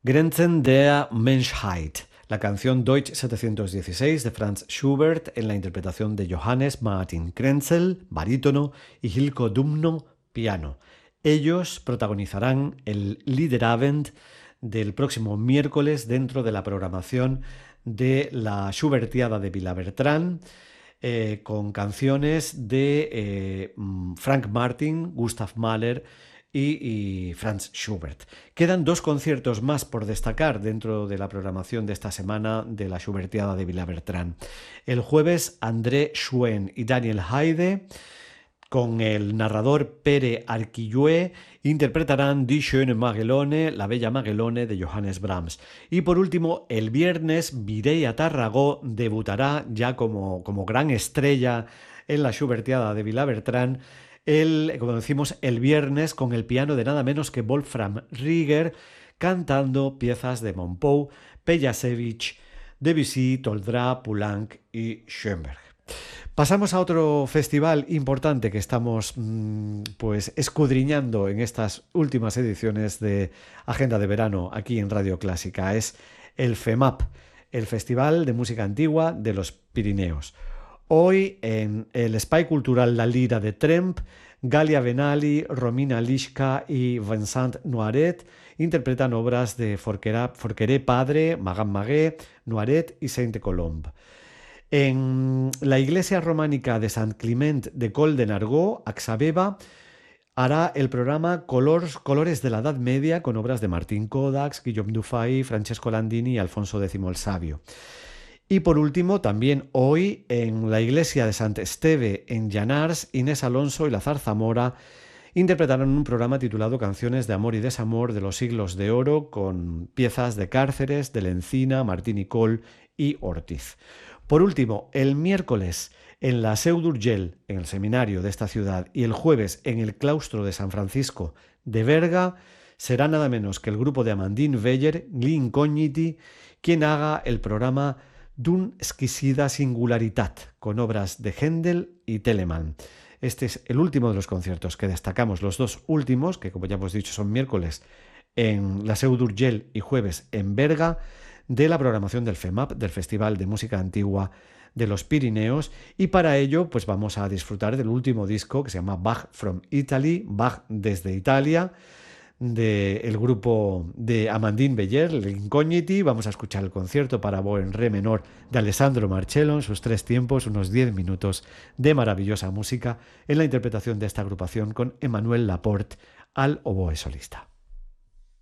Grenzen der Menschheit, la canción Deutsch 716 de Franz Schubert en la interpretación de Johannes Martin Krenzel, barítono, y Hilko Dumno, piano. Ellos protagonizarán el Liederabend del próximo miércoles dentro de la programación de la Schubertiada de Villabertrán, con canciones de Frank Martin, Gustav Mahler y Franz Schubert. Quedan dos conciertos más por destacar dentro de la programación de esta semana de la Schubertiada de Villabertrán. El jueves, André Schuen y Daniel Haide, con el narrador Pere Arquillué, interpretarán Die schöne Magelone, la bella Magelone de Johannes Brahms. Y por último, el viernes, Mireia Tarragó debutará ya como gran estrella en la Schubertiada de Villabertrán, como decimos, el viernes, con el piano de nada menos que Wolfram Rieger, cantando piezas de Monpou, Pejasevich, Debussy, Toldrá, Poulenc y Schoenberg. Pasamos a otro festival importante que estamos escudriñando en estas últimas ediciones de Agenda de Verano aquí en Radio Clásica. Es el FEMAP, el Festival de Música Antigua de los Pirineos. Hoy en el Espai Cultural La Lira de Tremp, Galia Benali, Romina Lishka y Vincent Noiret interpretan obras de Forqueré Padre, Magan Magué, Noiret y Sainte-Colombe. En la iglesia románica de Sant Climent de Col de Nargó, Axabeba, hará el programa Colores de la Edad Media con obras de Martín Codax, Guillaume Dufay, Francesco Landini y Alfonso X el Sabio. Y por último, también hoy, en la iglesia de Sant Esteve en Llanars, Inés Alonso y Lazar Zamora interpretarán un programa titulado Canciones de Amor y Desamor de los Siglos de Oro, con piezas de Cárceres, de Lencina, Martín y Col y Ortiz. Por último, el miércoles en la Seu d'Urgell, en el seminario de esta ciudad, y el jueves en el claustro de San Francisco de Berga, será nada menos que el grupo de Amandine Weyer, L'Incogniti, quien haga el programa D'un exquisida singularitat, con obras de Händel y Telemann. Este es el último de los conciertos que destacamos, los dos últimos, que como ya hemos dicho son miércoles en la Seu d'Urgell y jueves en Berga, de la programación del FEMAP, del Festival de Música Antigua de los Pirineos, y para ello pues vamos a disfrutar del último disco que se llama Bach from Italy, Bach desde Italia, del grupo de Amandine Weyer, L'Incogniti. Vamos a escuchar el concierto para oboe en re menor de Alessandro Marcello en sus 3 tiempos, unos 10 minutos de maravillosa música en la interpretación de esta agrupación con Emmanuel Laporte al oboe solista.